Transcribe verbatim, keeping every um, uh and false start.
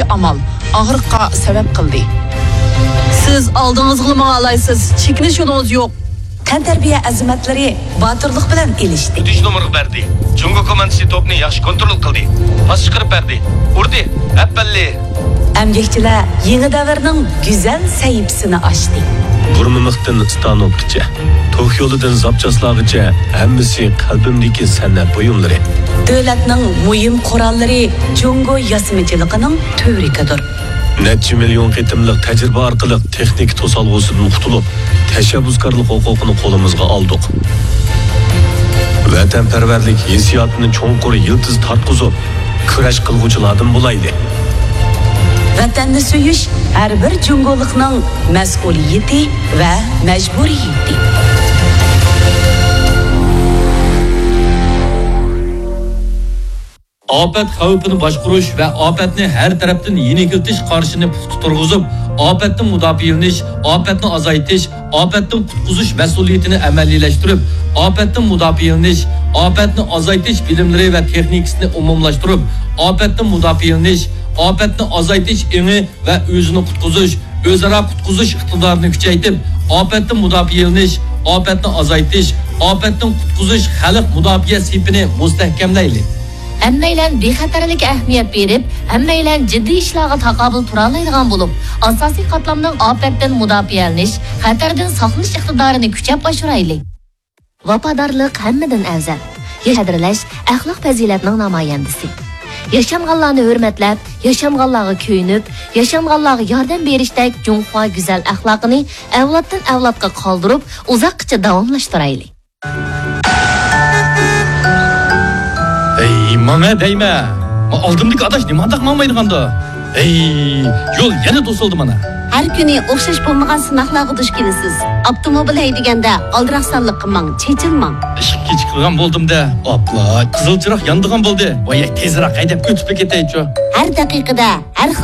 amal ağırlıqqa səbəb qıldı. Siz aldığınızı mı alaysız? Çekiniş yolunuz yok. Tantarbiya azimatlari batırlıq bilan elishdi. Düş numarı berdi. Jungo komandisi topni yaxshi kontrol qildi. Pas chiqarib berdi. Urdi. Appalli. Əmgəkçilər yeni davrning güzel sahifasini açdı. Burmimiqdan stanokgacha, Tokyodan zapchaslag'icha hammasi qalbimdagi san'at buyumlari. Davlatning muhim qurollari Jungo yasmichiligining tövrikidir. Necha million qitimliq tajriba orqali texnik to'solg'usidan qutulib, tashabbuskorlik huquqini qo'limizga oldik. Vatanparvarlik hissiyotini cho'nqur yildiz tartqizib, kurash qilguvchilardan bo'laydi. Vatanni suyish har bir jungolikning mas'uliyati va majburiyati. Afet xavfini boshqarish va ofatni har tarafdan yengiltish qarshini puxta turg'izib, ofatdan mudofialanish, ofatni azaytish, ofatdan qutqizish mas'uliyatini amaliyalashtirib, ofatdan mudofialanish, ofatni azaytish bilimlari va texnikasini umumlashtirib, ofatdan mudofialanish, ofatni azaytish eni va o'zini qutqizish, o'zaro qutqizish iqtidorini kuchaytirib, ofatdan mudofialanish, ofatni azaytish, ofatdan qutqizish xalq mudofaa sifini mustahkamlaydi. Hammaylan bexatarlik ahamiyat berib, hammaylan jiddiy ishlarga taqobil tura oladigan bo'lib, asosiy qatlamning ofatdan mudofialanish, xatardan saqlanish iqtidorini kuchab oshiraylik. Vafodorlik hammadan afzal. Qadrlash axloq fazilatning namoyandasi. Yaşanğanlarni hurmatlab, yaşanğanlarga kuyunib, yaşanğanlarga yordam berishdek Junxo go'zal axloqini avloddan avlodga qoldirib, uzoqcha davomlashtiraylik. Ey, mana deyme. Ma aldımdaki adaş ne mandak mamaydıganda. Ey, yol yana to'sildi mana. Har kuni o'xshash bo'lmagan sinoqlarga duch kelasiz. Avtomobil haydaganda aldiraqsanlik qilmang, chechilmang. Ishga chiqilgan bo'ldim-da. Opla, qizil chiroq yandigan bo'ldi. Voy, tezroq haydab o'tib ketaychi. Har daqiqada, har